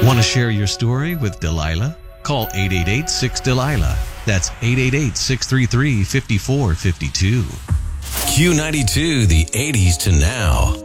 Want to share your story with Delilah? Call 888-6-DELILAH. That's 888-633-5452. Q92, the 80s to now.